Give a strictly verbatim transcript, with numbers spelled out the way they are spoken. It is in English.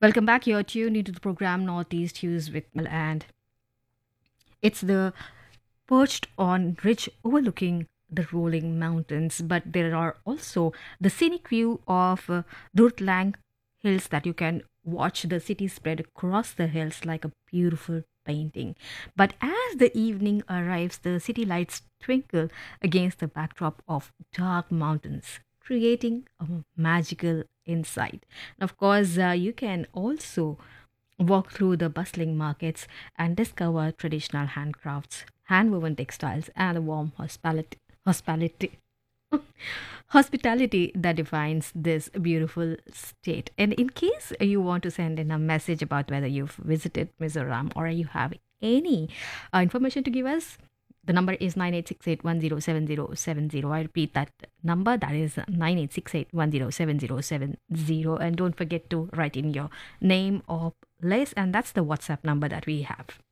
Welcome back. You're tuned into the program Northeast Hughes with Mel, and it's the perched on ridge overlooking the rolling mountains. But there are also the scenic view of uh, Durtlang Hills that you can watch the city spread across the hills like a beautiful painting. But as the evening arrives, the city lights twinkle against the backdrop of dark mountains, creating a magical insight. Of course, uh, you can also walk through the bustling markets and discover traditional handcrafts, handwoven textiles, and the warm hospitality, hospitality, hospitality that defines this beautiful state. And in case you want to send in a message about whether you've visited Mizoram or you have any uh, information to give us, the number is nine eight six eight one zero seven zero seven zero. I repeat that number, that is nine eight six eight one zero seven zero seven zero. And don't forget to write in your name or place, and that's the WhatsApp number that we have.